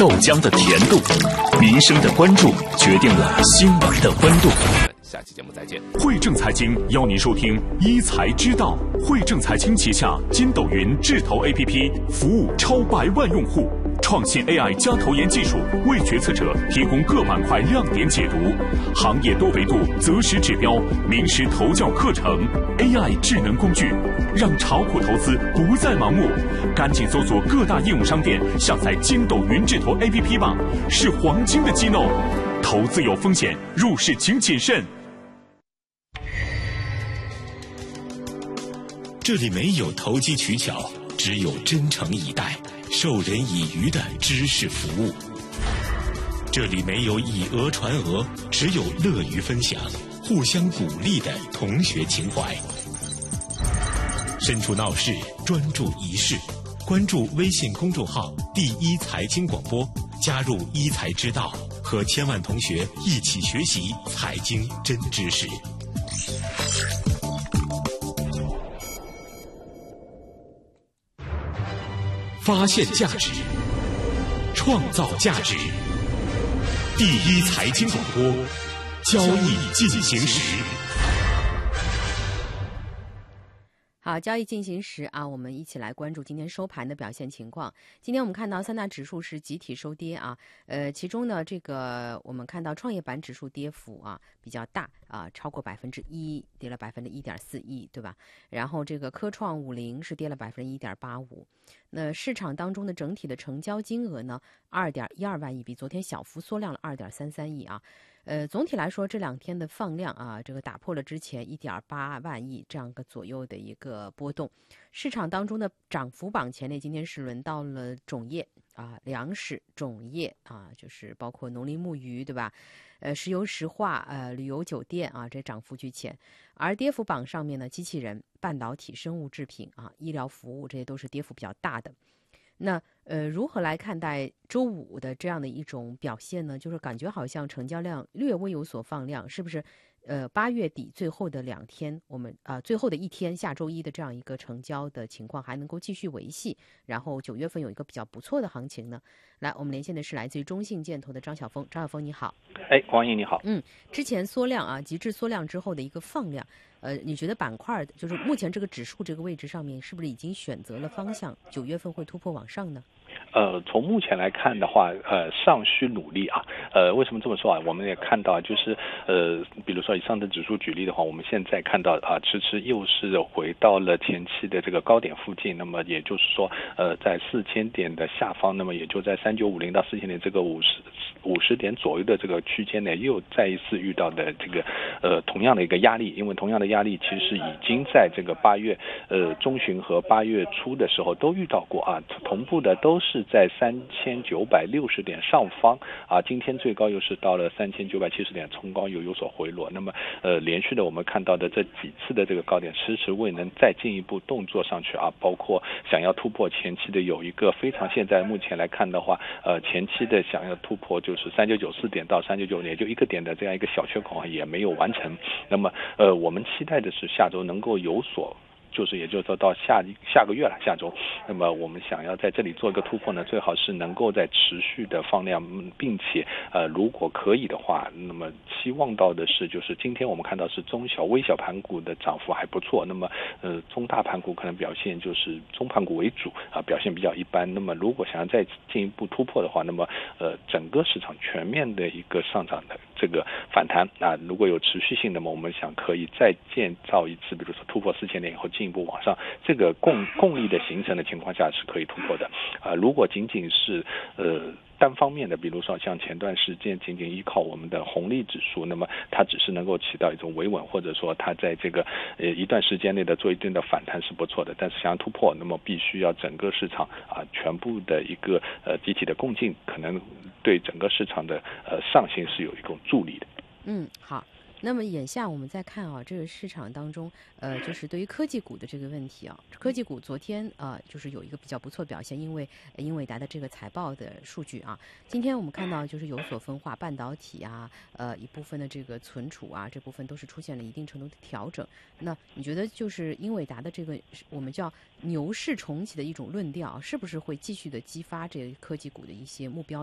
豆浆的甜度，民生的关注决定了新闻的温度。 下期节目再见。 汇正财经邀您收听一财之道。汇正财经旗下筋斗云智投 APP 服务超100万用户，创新 AI 加投研技术，为决策者提供各板块亮点解读，行业多维度择时指标，名师投教课程 ，AI 智能工具，让炒股投资不再盲目。赶紧搜索各大应用商店，下载筋斗云智投 APP 吧，是黄金的机弄。投资有风险，入市请谨慎。 这里没有投机取巧，只有真诚以待、授人以渔的知识服务。这里没有以讹传讹，只有乐于分享、互相鼓励的同学情怀。身处闹市，专注一事，关注微信公众号“第一财经广播”，加入一财之道，和千万同学一起学习财经真知识。发现价值，创造价值。第一财经广播，交易进行时。 好，交易进行时啊，我们一起来关注今天收盘的表现情况。今天我们看到三大指数是集体收跌啊，其中呢，这个我们看到创业板指数跌幅啊比较大啊，超过1%，跌了1.41%，对吧？然后这个科创50是跌了1.85%。那市场当中的整体的成交金额呢，2.12万亿，比昨天小幅缩量了2.33亿啊。总体来说，这两天的放量啊，这个打破了之前1.8万亿这样个左右的一个波动。市场当中的涨幅榜前列，今天是轮到了种业啊、粮食、种业啊，就是包括农林牧渔，对吧？石油石化、旅游酒店啊，这涨幅居前。而跌幅榜上面呢，机器人、半导体、生物制品啊、医疗服务，这些都是跌幅比较大的。那如何来看待周五的这样的一种表现呢？就是感觉好像成交量略微有所放量，是不是？8月底最后的2天，我们最后的一天，下周一的这样一个成交的情况还能够继续维系，然后9月份有一个比较不错的行情呢？来，我们连线的是来自于中信建投的张晓峰，张晓峰你好。 黄莹你好。 之前缩量啊，极致缩量之后的一个放量，你觉得板块就是目前这个指数这个位置上面，是不是已经选择了方向？9月份会突破往上呢？ 从目前来看的话，尚需努力啊。为什么这么说啊？我们也看到，就是比如说以上证指数举例的话，我们现在看到啊，迟迟又是回到了前期的这个高点附近。那么也就是说，在4000点的下方，那么也就在3950到4000点这个50点左右的这个区间内，又再一次遇到的这个同样的一个压力。因为同样的压力其实已经在这个8月中旬和8月初的时候都遇到过啊，同步的都是在3960点上方啊，今天最高又是到了3970点，冲高又有所回落。那么连续的我们看到的这几次的这个高点迟迟未能再进一步动作上去啊，包括想要突破前期的有一个非常，现在目前来看的话，前期的想要突破就是3994点到3990点，就一个点的这样一个小缺口啊，也没有完成。那么我们期待的是下周能够有所，就是也就是说到下个月了，下周，那么我们想要在这里做一个突破呢，最好是能够在持续的放量，并且如果可以的话，那么期望到的是，就是今天我们看到是中小微小盘股的涨幅还不错，那么中大盘股可能表现就是中盘股为主啊，表现比较一般。那么如果想要再进一步突破的话，那么整个市场全面的一个上涨的这个反弹啊，如果有持续性的，那么我们想可以再建造一次，比如说突破4000点以后进一步往上，这个共力的形成的情况下是可以突破的如果仅仅是单方面的，比如说像前段时间仅仅依靠我们的红利指数，那么它只是能够起到一种维稳，或者说它在这个一段时间内的做一定的反弹是不错的。但是想要突破，那么必须要整个市场全部的一个集体的共进，可能对整个市场的上行是有一种助力的。 好。那么眼下我们再看啊，这个市场当中，就是对于科技股的这个问题啊，科技股昨天就是有一个比较不错的表现，因为英伟达的这个财报的数据啊，今天我们看到就是有所分化，半导体啊，一部分的这个存储啊，这部分都是出现了一定程度的调整。那你觉得就是英伟达的这个我们叫牛市重启的一种论调，是不是会继续的激发这个科技股的一些目标？